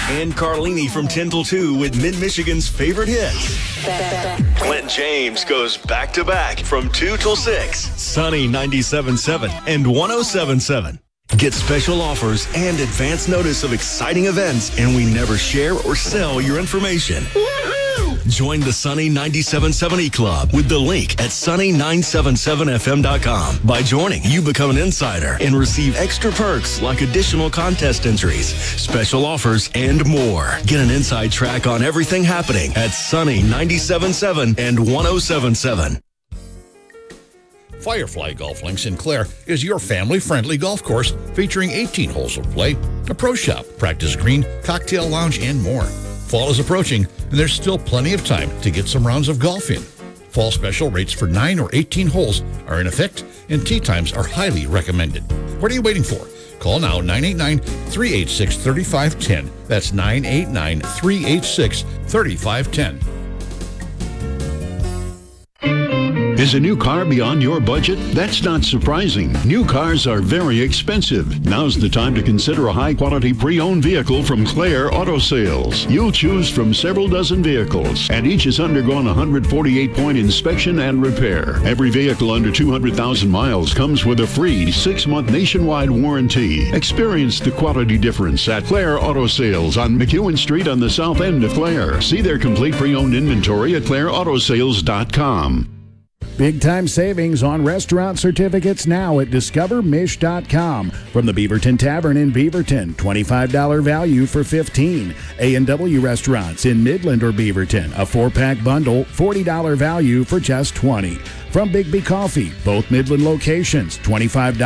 And Carlini from 10 till 2 with Mid-Michigan's favorite hits. Clint James goes back-to-back from 2 till 6. Sunny 97.7 and 107.7. Get special offers and advance notice of exciting events, and we never share or sell your information. Join the Sunny 97.7 Club with the link at sunny977fm.com. By joining, you become an insider and receive extra perks like additional contest entries, special offers, and more. Get an inside track on everything happening at Sunny 97.7 and 107.7. Firefly Golf Links in Clare is your family-friendly golf course featuring 18 holes of play, a pro shop, practice green, cocktail lounge, and more. Fall is approaching, and there's still plenty of time to get some rounds of golf in. Fall special rates for 9 or 18 holes are in effect, and tee times are highly recommended. What are you waiting for? Call now 989-386-3510. That's 989-386-3510. Is a new car beyond your budget? That's not surprising. New cars are very expensive. Now's the time to consider a high-quality pre-owned vehicle from Claire Auto Sales. You'll choose from several dozen vehicles, and each has undergone a 148-point inspection and repair. Every vehicle under 200,000 miles comes with a free 6-month nationwide warranty. Experience the quality difference at Claire Auto Sales on McEwen Street on the south end of Clare. See their complete pre-owned inventory at ClaireAutoSales.com. Big time savings on restaurant certificates now at discovermish.com. From the Beaverton Tavern in Beaverton, $25 value for $15. A&W Restaurants in Midland or Beaverton, a 4-pack bundle, $40 value for just $20. From Big B Coffee, both Midland locations, $25